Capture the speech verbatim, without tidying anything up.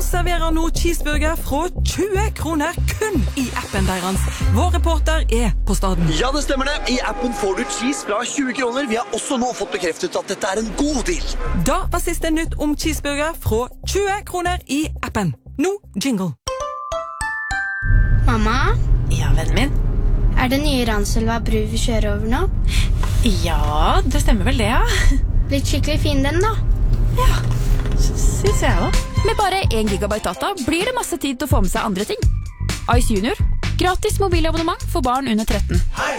serverer nå cheeseburger fra tjue kroner kun i appen deres. Vår reporter er på staden. Ja, det stemmer det. I appen får du cheese fra tjue kroner. Vi har også nå fått bekreftet at dette er en god deal. Da var siste nytt om cheeseburger fra tjue kroner i appen. Nå jingle. Mamma, Ja, vennen min. er det nye Ranselva bru vi kjører over nå? Ja, det stemmer vel det, ja. Blitt skikkelig fin den da. Ja, synes jeg også. Med bare en gigabyte data blir det masse tid til å få med seg andre ting. Ice Junior. Gratis mobilabonnement for barn under tretten. Hei,